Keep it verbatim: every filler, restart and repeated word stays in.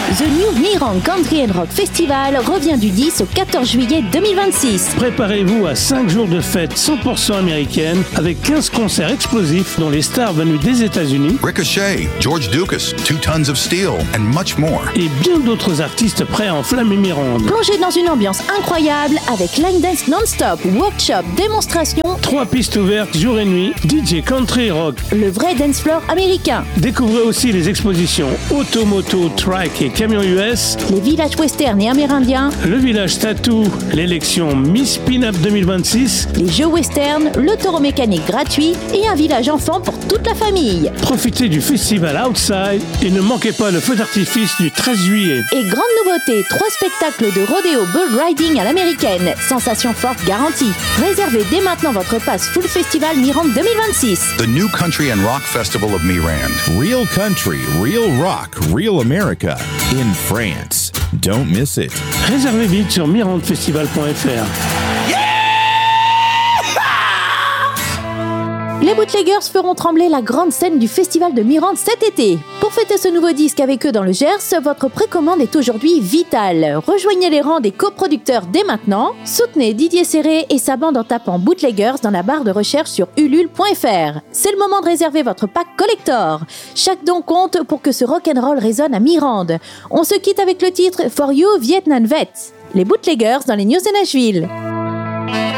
The New Mirand Country and Rock Festival revient du dix au quatorze juillet deux mille vingt-six. Préparez-vous à cinq jours de fête cent pour cent américaine avec quinze concerts explosifs dont les stars venus des États-Unis, Ricochet, George Dukas, Two Tons of Steel, and much more. Et bien d'autres artistes prêts à enflammer Mirande. Plongez dans une ambiance incroyable avec line dance non-stop, workshop, démonstration, Trois pistes ouvertes jour et nuit, D J country et rock. le vrai dance floor américain, Découvrez aussi les expositions Auto, Moto, Trike et Camion U S, les villages western et amérindiens, le village Tattoo, l'élection Miss Pin-Up deux mille vingt-six. les jeux western, le taureau mécanique gratuit et un village enfant pour toute la famille. Profitez du festival Outside et ne manquez pas le feu d'artifice du treize juillet. Et grande nouveauté, trois spectacles de rodéo bull riding à l'américaine. Sensation forte garantie. Réservez dès maintenant votre passe Full Festival Mirande deux mille vingt-six. The New Country and Rock Festival of Mirand. Real country, real rock, real America in France. Don't miss it. Réservez vite sur mirandefestival point f r. Les Bootleggers feront trembler la grande scène du Festival de Mirande cet été. Pour fêter ce nouveau disque avec eux dans le Gers, votre précommande est aujourd'hui vitale. Rejoignez les rangs des coproducteurs dès maintenant. Soutenez Didier Serré et sa bande en tapant Bootleggers dans la barre de recherche sur ulule point f r. C'est le moment de réserver votre pack collector. Chaque don compte pour que ce rock'n'roll résonne à Mirande. On se quitte avec le titre For You Vietnam Vet. Les Bootleggers dans les news de Nashville.